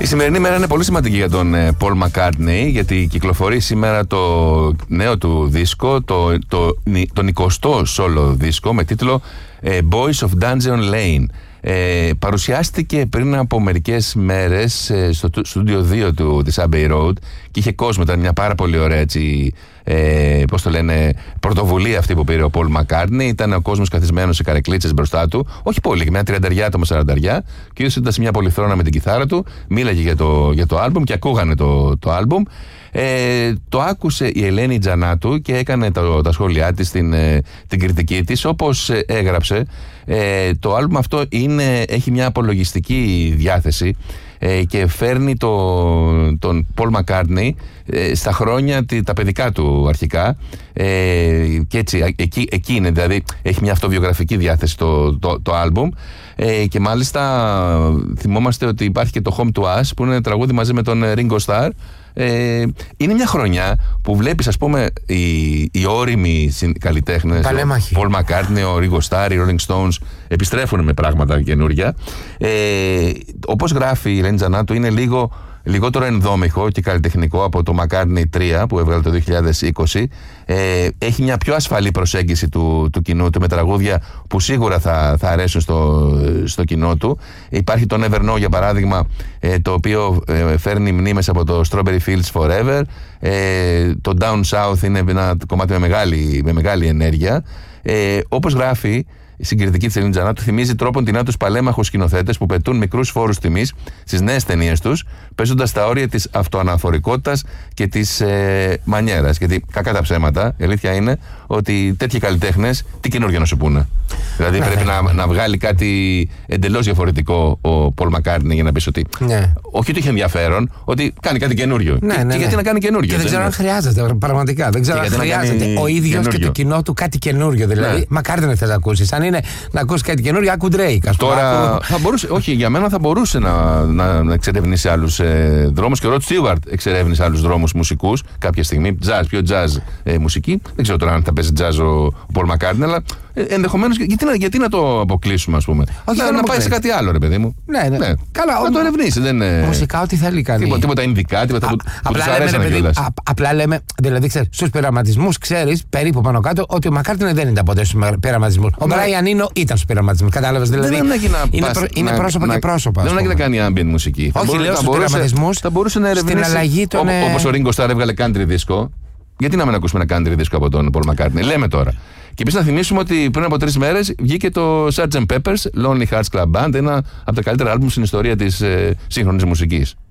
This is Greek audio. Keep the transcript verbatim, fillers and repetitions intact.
σημερινή μέρα είναι πολύ σημαντική για τον Paul McCartney, γιατί κυκλοφορεί σήμερα το νέο του δίσκο, το, το, τον εικοστό solo δίσκο με τίτλο Boys of Dungeon Lane. Ε, παρουσιάστηκε πριν από μερικές μέρες ε, στο στούντιο δύο του, της Abbey Road και είχε κόσμο, ήταν μια πάρα πολύ ωραία έτσι, ε, πώς το λένε, πρωτοβουλία αυτή που πήρε ο Paul McCartney. Ήταν ο κόσμος καθισμένος σε καρεκλίτσες μπροστά του, όχι πολύ, μια τριανταριά άτομα, σαρανταριά, και ο ήταν σε μια πολυθρόνα με την κιθάρα του, μίλαγε για το, για το άλμπουμ και ακούγανε το, το άλμπουμ. Ε, το άκουσε η Ελένη Τζανάτου και έκανε τα, τα σχόλιά της, την, την κριτική της, όπως έγραψε. Ε, το άλμπουμ αυτό είναι, έχει μια απολογιστική διάθεση ε, και φέρνει το, τον Paul McCartney ε, στα χρόνια τα παιδικά του αρχικά ε, και έτσι εκεί, εκεί είναι, δηλαδή έχει μια αυτοβιογραφική διάθεση το, το, το άλμπουμ ε, και μάλιστα θυμόμαστε ότι υπάρχει και το Home to Us που είναι τραγούδι μαζί με τον Ringo Starr. Ε, είναι μια χρονιά που βλέπεις, ας πούμε, οι, οι όριμοι καλλιτέχνες, ο Paul McCartney, ο Ringo Starr, οι Rolling Stones επιστρέφουν με πράγματα καινούργια. Ε, όπως γράφει η Ελένη Τζανάτου, είναι λίγο λιγότερο ενδόμηχο και καλλιτεχνικό από το McCartney τρία που έβγαλε το δύο χιλιάδες είκοσι. Ε, έχει μια πιο ασφαλή προσέγγιση του, του κοινού του, με τραγούδια που σίγουρα θα, θα αρέσουν στο, στο κοινό του. Υπάρχει το Never Know, για παράδειγμα, ε, το οποίο ε, φέρνει μνήμες από το Strawberry Fields Forever. Ε, το Down South είναι ένα κομμάτι με μεγάλη, με μεγάλη ενέργεια. Ε, όπως γράφει η συγκριτική της Ελένη Τζανάτου, θυμίζει τρόπον την τους παλέμαχους σκηνοθέτες που πετούν μικρούς φόρους τιμής στις νέες ταινίες τους, παίζοντας τα όρια της αυτοαναφορικότητας και της ε, μανιέρας. Γιατί κακά τα ψέματα, η αλήθεια είναι ότι τέτοιοι καλλιτέχνες τι καινούργιο να σου πούνε. Δηλαδή, ναι, πρέπει ναι. Να, να βγάλει κάτι εντελώς διαφορετικό ο Paul McCartney για να πεις ότι. Ναι. Όχι ότι έχει ενδιαφέρον, ότι κάνει κάτι καινούριο. Ναι, και, ναι, και γιατί ναι. να κάνει καινούριο. Και δεν ξέρω αν χρειάζεται, πραγματικά. Δεν ξέρω αν χρειάζεται ο ίδιος και το κοινό του κάτι καινούριο. Δηλαδή, ναι. McCartney δεν θέλει να ακούσει. Αν είναι να ακούσει κάτι καινούριο, άκου Drake. Τώρα άκου... θα μπορούσε, όχι, για μένα θα μπορούσε να, να, να εξερευνήσει άλλους ε, δρόμους, και ο Rod Stewart εξερεύνησε άλλους δρόμους μουσικούς κάποια στιγμή. Jazz, πιο jazz ε, μουσική. Δεν ξέρω τώρα αν θα παίζει jazz ο, ο Paul McCartney, αλλά ε, ενδεχομένως γιατί, γιατί να το αποκλείσουμε, ας πούμε. Όχι, να, να πάει σε κάτι άλλο, ρε παιδί μου. Ναι, ναι. ναι. Καλά, να το ερευνήσει. Δεν, ε... Μουσικά, ό,τι θέλει κάνει. Τίποτα, τίποτα ειδικά, τίποτα Α, που, που τους αρέσανε κιόλας. Απλά λέμε, δηλαδή, ξέρεις, στους πειραματισμούς ξέρεις περίπου πάνω κάτω ότι ο McCartney δεν ήταν ποτέ στους πειραματισμούς. Ο Brian Eno ήταν στους πειραματισμούς. Κατάλαβες, δηλαδή. Είναι πρόσωπο και πρόσωπα. Δεν έχει να κάνει ambient μουσική. Όχι, λέω στους πειραματισμούς. Θα μπορούσε να ερευνήσει. Όπως ο Ringo Starr έβγαλε country disco. Γιατί να μην ακούσουμε ένα country disco από τον Paul McCartney. Λέμε τώρα. Και επίσης να θυμίσουμε ότι πριν από τρεις μέρες βγήκε το σάρτζεντ Pepper's Lonely Hearts Club Band, ένα από τα καλύτερα άλμπουμ στην ιστορία της ε, σύγχρονης μουσικής.